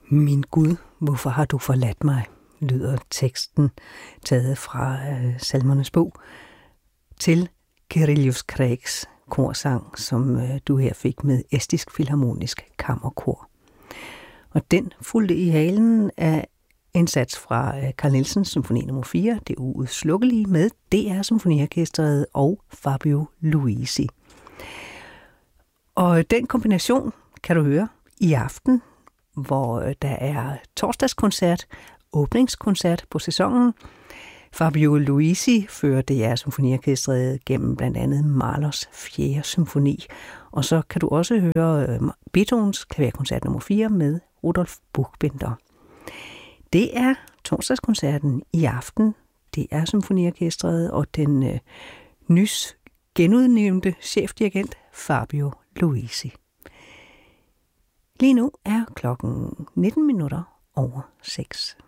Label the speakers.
Speaker 1: Min Gud, hvorfor har du forladt mig, lyder teksten taget fra Salmernes bog til Kyrillos Craigs korsang, som du her fik med Estisk Filharmonisk Kammerkor. Og den fulgte i halen af en sats fra Carl Nielsens symfoni nummer 4, Det uudslukkelige, med DR Symfoniorkestret og Fabio Luisi. Og den kombination kan du høre i aften, hvor der er torsdagskoncert, åbningskoncert på sæsonen. Fabio Luisi fører DR Symfoniorkestret gennem blandt andet Mahlers 4. symfoni. Og så kan du også høre Beethovens klaverkoncert nummer 4 med Rudolf Buchbinder. Det er torsdagskoncerten i aften. Det er Symfoniorkestret og den nys genudnævnte chefdirigent Fabio Luisi. Lige nu er klokken 19 minutter over 6.